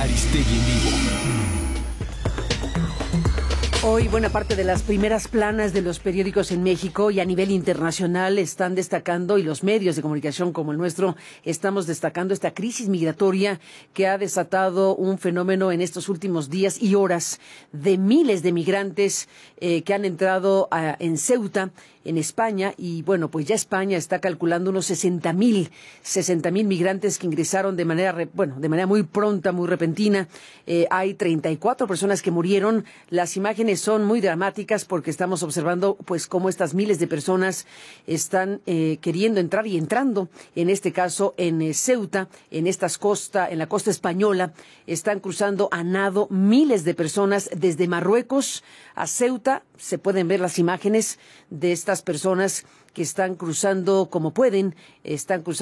Aristegui en vivo. Hoy buena parte de las primeras planas de los periódicos en México y a nivel internacional están destacando, y los medios de comunicación como el nuestro estamos destacando esta crisis migratoria que ha desatado un fenómeno en estos últimos días y horas de miles de migrantes que han entrado en Ceuta, en España, y bueno, pues ya España está calculando unos 60,000 migrantes que ingresaron de manera muy pronta, muy repentina. Hay 34 personas que murieron. Las imágenes son muy dramáticas porque estamos observando pues cómo estas miles de personas están queriendo entrar y entrando, en este caso en Ceuta, en la costa española, están cruzando a nado miles de personas desde Marruecos a Ceuta. Se pueden ver las imágenes de estas personas que están cruzando como pueden, están cruzando